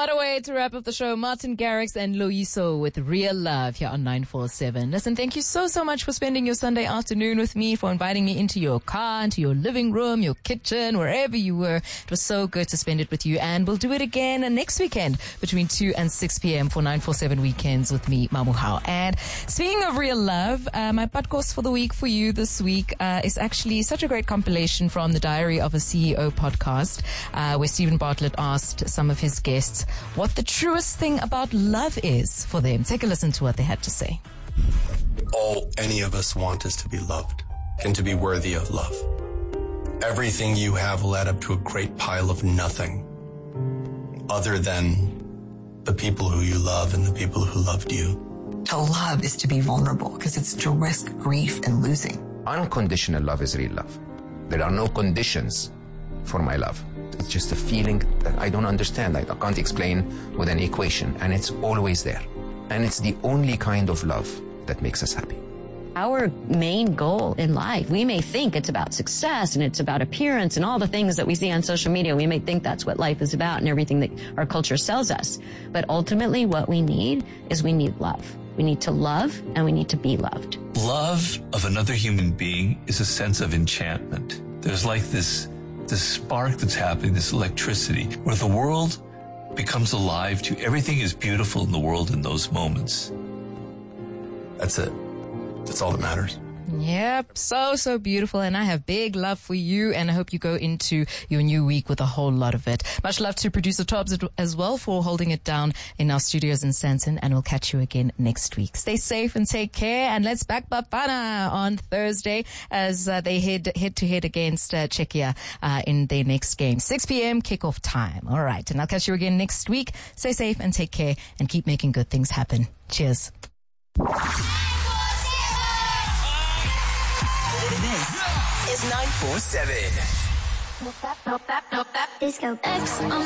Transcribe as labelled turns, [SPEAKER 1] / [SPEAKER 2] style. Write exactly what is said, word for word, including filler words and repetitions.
[SPEAKER 1] What a way to wrap up the show. Martin Garrix and Loyiso with Real Love here on nine four seven. Listen, thank you so, so much for spending your Sunday afternoon with me, for inviting me into your car, into your living room, your kitchen, wherever you were. It was so good to spend it with you. And we'll do it again next weekend between two and six p.m. for nine four seven Weekends with me, Mamuhao. And speaking of Real Love, uh, my podcast for the week for you this week uh, is actually such a great compilation from the Diary of a C E O podcast, uh, where Stephen Bartlett asked some of his guests what the truest thing about love is for them. Take a listen to what they had to say.
[SPEAKER 2] All any of us want is to be loved and to be worthy of love. Everything you have will add up to a great pile of nothing other than the people who you love and the people who loved you.
[SPEAKER 3] To love is to be vulnerable because it's to risk grief and losing.
[SPEAKER 4] Unconditional love is real love. There are no conditions for my love. It's just a feeling that I don't understand. I can't explain with an equation, and it's always there. And it's the only kind of love that makes us happy.
[SPEAKER 5] Our main goal in life, we may think it's about success and it's about appearance and all the things that we see on social media. We may think that's what life is about and everything that our culture sells us. But ultimately what we need is we need love. We need to love and we need to be loved.
[SPEAKER 6] Love of another human being is a sense of enchantment. There's like this, this spark that's happening, this electricity, where the world becomes alive to everything is beautiful in the world in those moments.
[SPEAKER 2] That's it. That's all that matters.
[SPEAKER 1] Yep, so, so beautiful. And I have big love for you, and I hope you go into your new week with a whole lot of it. Much love to producer Tobbs as well for holding it down in our studios in Sandton, and we'll catch you again next week. Stay safe and take care, and let's back Bafana on Thursday as uh, they head head to head against uh, Czechia uh, in their next game. six p.m. kickoff time. All right, and I'll catch you again next week. Stay safe and take care, and keep making good things happen. Cheers.
[SPEAKER 7] This is nine four seven.
[SPEAKER 8] Disco X on